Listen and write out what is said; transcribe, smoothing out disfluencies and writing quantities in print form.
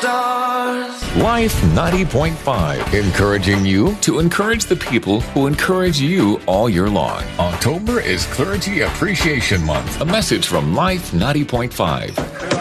stars. Life 90.5, encouraging you to encourage the people who encourage you all year long. October is Clergy Appreciation Month. A message from Life 90.5.